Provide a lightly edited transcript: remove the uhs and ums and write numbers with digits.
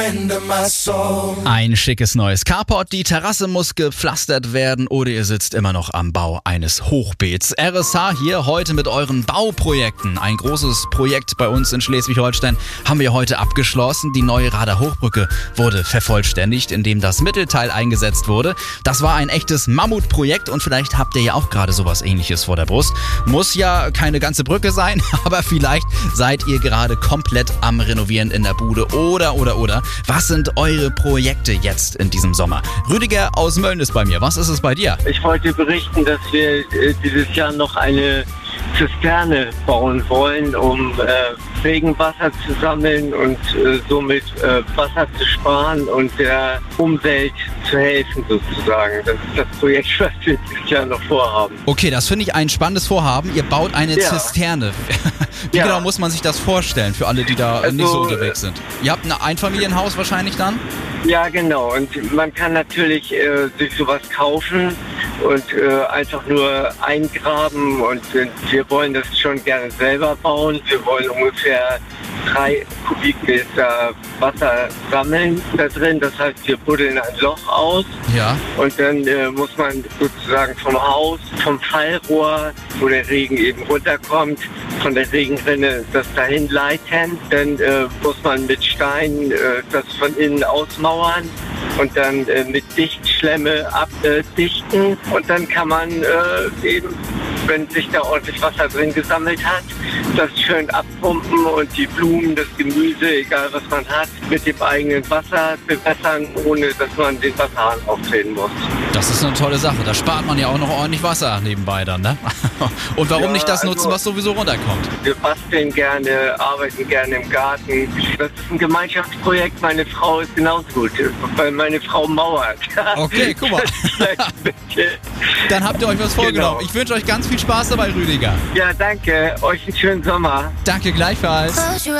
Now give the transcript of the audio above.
Ein schickes neues Carport, die Terrasse muss gepflastert werden oder ihr sitzt immer noch am Bau eines Hochbeets. RSH hier heute mit euren Bauprojekten. Ein großes Projekt bei uns in Schleswig-Holstein haben wir heute abgeschlossen. Die neue Rader Hochbrücke wurde vervollständigt, indem das Mittelteil eingesetzt wurde. Das war ein echtes Mammutprojekt und vielleicht habt ihr ja auch gerade sowas Ähnliches vor der Brust. Muss ja keine ganze Brücke sein, aber vielleicht seid ihr gerade komplett am Renovieren in der Bude oder. Was sind eure Projekte jetzt in diesem Sommer? Rüdiger aus Mölln ist bei mir. Was ist es bei dir? Ich wollte berichten, dass wir dieses Jahr noch eine Zisterne bauen wollen, um Regenwasser zu sammeln und somit Wasser zu sparen und der Umwelt zu helfen sozusagen. Das ist das Projekt, was wir dieses Jahr noch vorhaben. Okay, das finde ich ein spannendes Vorhaben. Ihr baut eine Zisterne. Wie genau muss man sich das vorstellen für alle, die da nicht so unterwegs sind? Ihr habt ein Einfamilienhaus wahrscheinlich dann? Ja, genau. Und man kann natürlich sich sowas kaufen und einfach nur eingraben und wir wollen das schon gerne selber bauen. Wir wollen ungefähr 3 Kubikmeter Wasser sammeln da drin. Das heißt, wir buddeln ein Loch aus und dann muss man sozusagen vom Haus, vom Fallrohr, wo der Regen eben runterkommt, von der Regenrinne das dahin leiten. Dann muss man mit Steinen das von innen ausmauern und dann mit Dichtschlemme abdichten und dann kann man eben, wenn sich da ordentlich Wasser drin gesammelt hat, das schön abpumpen und die Blumen, das Gemüse, egal was man hat, mit dem eigenen Wasser bewässern, ohne dass man den Wasserhahn aufdrehen muss. Das ist eine tolle Sache. Da spart man ja auch noch ordentlich Wasser nebenbei dann, ne? Und warum nicht das nutzen, was sowieso runterkommt? Wir basteln gerne, arbeiten gerne im Garten. Das ist ein Gemeinschaftsprojekt. Meine Frau ist genauso gut, weil meine Frau mauert. Okay, guck mal. Dann habt ihr euch was vorgenommen. Genau. Ich wünsche euch ganz viel Spaß dabei, Rüdiger. Ja, danke. Euch einen schönen Sommer. Danke gleichfalls.